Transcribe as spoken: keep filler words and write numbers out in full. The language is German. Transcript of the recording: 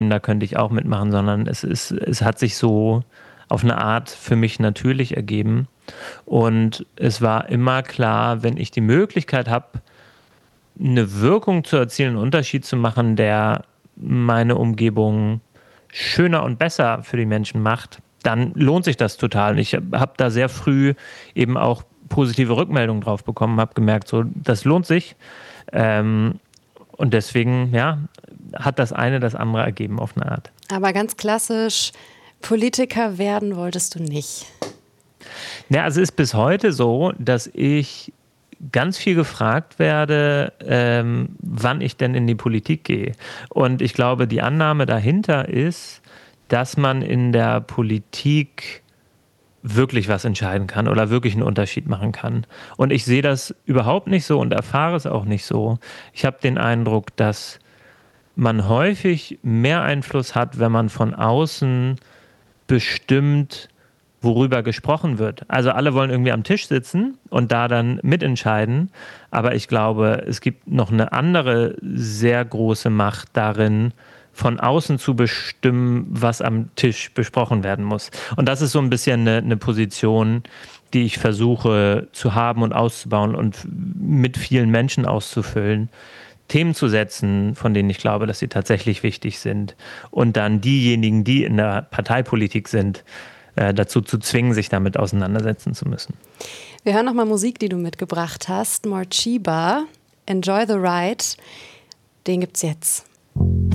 da könnte ich auch mitmachen, sondern es ist, es hat sich so auf eine Art für mich natürlich ergeben. Und es war immer klar, wenn ich die Möglichkeit habe, eine Wirkung zu erzielen, einen Unterschied zu machen, der meine Umgebung schöner und besser für die Menschen macht, dann lohnt sich das total. Und ich habe da sehr früh eben auch positive Rückmeldungen drauf bekommen, habe gemerkt, so, das lohnt sich. Ähm, und deswegen, ja, hat das eine das andere ergeben auf eine Art. Aber ganz klassisch, Politiker werden wolltest du nicht. Ja, also es ist bis heute so, dass ich ganz viel gefragt werde, ähm, wann ich denn in die Politik gehe. Und ich glaube, die Annahme dahinter ist, dass man in der Politik wirklich was entscheiden kann oder wirklich einen Unterschied machen kann. Und ich sehe das überhaupt nicht so und erfahre es auch nicht so. Ich habe den Eindruck, dass man häufig mehr Einfluss hat, wenn man von außen bestimmt, worüber gesprochen wird. Also alle wollen irgendwie am Tisch sitzen und da dann mitentscheiden. Aber ich glaube, es gibt noch eine andere sehr große Macht darin, von außen zu bestimmen, was am Tisch besprochen werden muss. Und das ist so ein bisschen eine, eine Position, die ich versuche zu haben und auszubauen und mit vielen Menschen auszufüllen. Themen zu setzen, von denen ich glaube, dass sie tatsächlich wichtig sind. Und dann diejenigen, die in der Parteipolitik sind, äh, dazu zu zwingen, sich damit auseinandersetzen zu müssen. Wir hören nochmal Musik, die du mitgebracht hast. Morcheeba, Enjoy the Ride. Den gibt's jetzt.